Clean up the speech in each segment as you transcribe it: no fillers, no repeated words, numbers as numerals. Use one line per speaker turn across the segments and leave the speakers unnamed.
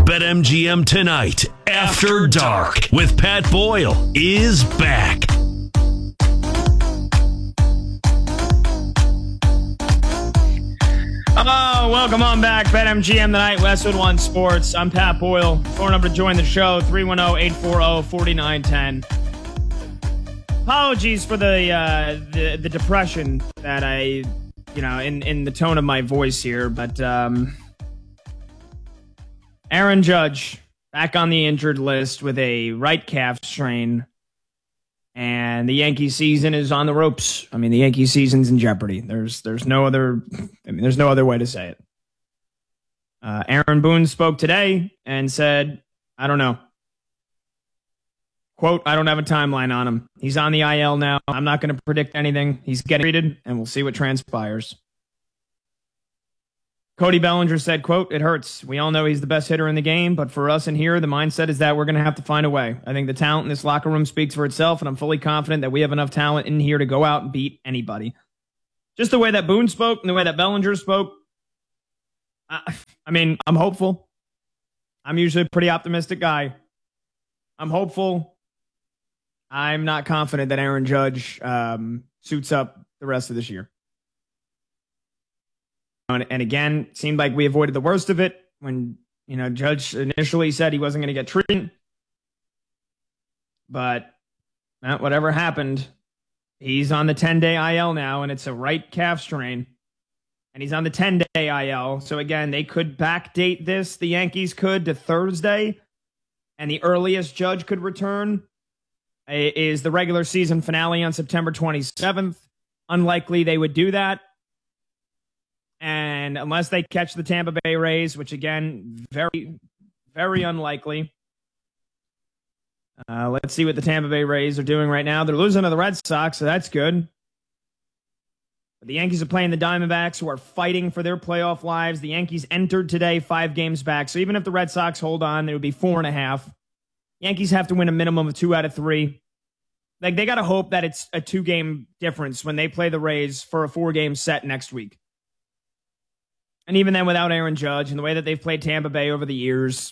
BetMGM Tonight After Dark with Pat Boyle is back.
Hello, welcome on back. BetMGM Tonight, Westwood One Sports. I'm Pat Boyle. Phone number to join the show, 310-840-4910. Apologies for the depression that I, in the tone of my voice here, but Aaron Judge back on the injured list with a right calf strain, and the Yankee season is on the ropes. I mean, the Yankee season's in jeopardy. There's no other way to say it. Aaron Boone spoke today and said, I don't know. Quote, I don't have a timeline on him. He's on the IL now. I'm not going to predict anything. He's getting treated, and we'll see what transpires. Cody Bellinger said, quote, it hurts. We all know he's the best hitter in the game, but for us in here, the mindset is that we're going to have to find a way. I think the talent in this locker room speaks for itself, and I'm fully confident that we have enough talent in here to go out and beat anybody. Just the way that Boone spoke and the way that Bellinger spoke, I mean, I'm hopeful. I'm usually a pretty optimistic guy. I'm hopeful. I'm not confident that Aaron Judge suits up the rest of this year. And again, it seemed like we avoided the worst of it when, Judge initially said he wasn't going to get treatment. But whatever happened, he's on the 10-day IL now, and it's a right calf strain. And he's on the 10-day IL. So again, they could backdate this. The Yankees could to Thursday. And the earliest Judge could return is the regular season finale on September 27th. Unlikely they would do that. And unless they catch the Tampa Bay Rays, which again, very, very unlikely. Let's see what the Tampa Bay Rays are doing right now. They're losing to the Red Sox, so that's good. But the Yankees are playing the Diamondbacks, who are fighting for their playoff lives. The Yankees entered today 5 games back. So even if the Red Sox hold on, it would be 4.5. Yankees have to win a minimum of 2 out of 3. Like, they got to hope that it's a 2-game difference when they play the Rays for a 4-game set next week. And even then, without Aaron Judge and the way that they've played Tampa Bay over the years,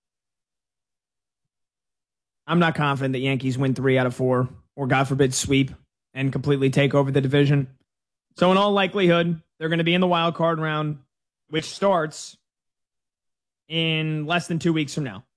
I'm not confident that Yankees win 3 out of 4, or God forbid sweep and completely take over the division. So in all likelihood, they're going to be in the wild card round, which starts in less than 2 weeks from now.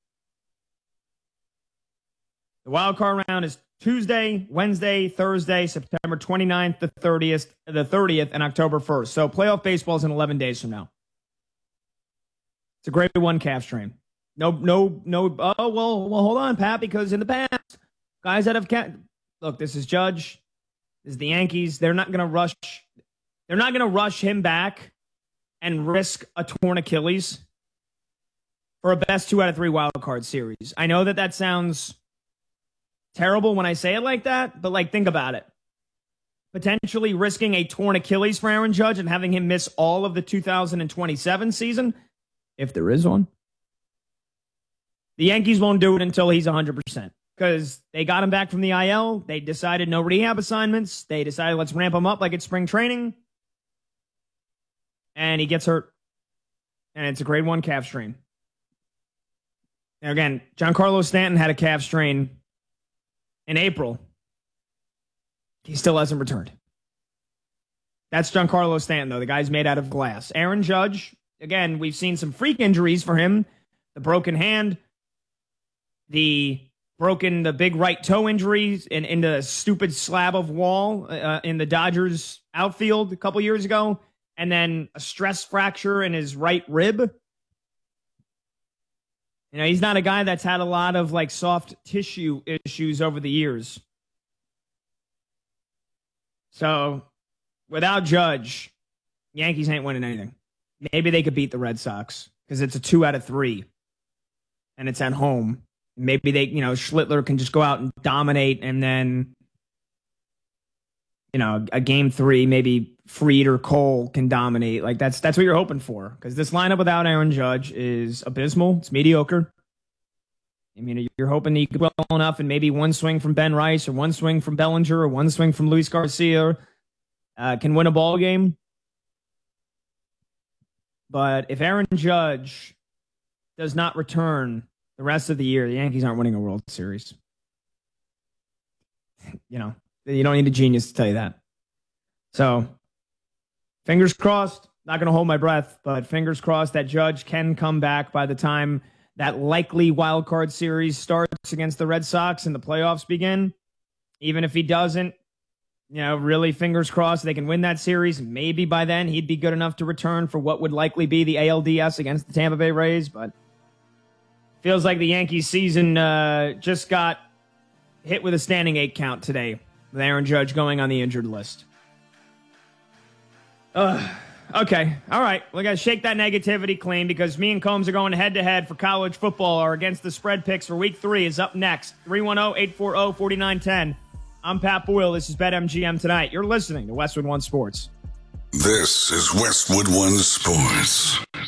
The wild card round is Tuesday, Wednesday, Thursday, September 29th, the 30th, and October 1st. So playoff baseball is in 11 days from now. It's a grade 1 calf strain. No. Oh, well, hold on, Pat, because in the past, guys that have look, this is Judge. This is the Yankees. They're not going to rush. They're not going to rush him back and risk a torn Achilles for a best 2 out of 3 wild card series. I know that sounds terrible when I say it like that, but think about it. Potentially risking a torn Achilles for Aaron Judge and having him miss all of the 2027 season, if there is one. The Yankees won't do it until he's 100%, because they got him back from the IL. They decided no rehab assignments. They decided let's ramp him up like it's spring training. And he gets hurt. And it's a grade 1 calf strain. Now again, Giancarlo Stanton had a calf strain in April. He still hasn't returned. That's Giancarlo Stanton, though. The guy's made out of glass. Aaron Judge, again, we've seen some freak injuries for him. The broken hand, the big right toe injuries in the stupid slab of wall in the Dodgers outfield a couple years ago, and then a stress fracture in his right rib. He's not a guy that's had a lot of soft tissue issues over the years. So without Judge, Yankees ain't winning anything. Maybe they could beat the Red Sox because it's a 2 out of 3 and it's at home. Maybe Schlittler can just go out and dominate, and then, a game 3, maybe Fried or Cole can dominate. That's what you're hoping for, because this lineup without Aaron Judge is abysmal. It's mediocre. I mean, you're hoping that you could well enough, and maybe one swing from Ben Rice or one swing from Bellinger or one swing from Luis Garcia can win a ball game. But if Aaron Judge does not return the rest of the year, the Yankees aren't winning a World Series. You know, you don't need a genius to tell you that. So, fingers crossed. Not going to hold my breath, but fingers crossed that Judge can come back by the time that likely wild card series starts against the Red Sox and the playoffs begin. Even if he doesn't, you know, really fingers crossed they can win that series. Maybe by then he'd be good enough to return for what would likely be the ALDS against the Tampa Bay Rays. But feels like the Yankees season just got hit with a standing 8 count today with Aaron Judge going on the injured list. Okay. All right. We got to shake that negativity clean because me and Combs are going head-to-head for college football. Our Against the Spread picks for Week 3 is up next. 310-840-4910. I'm Pat Boyle. This is BetMGM Tonight. You're listening to Westwood One Sports.
This is Westwood One Sports.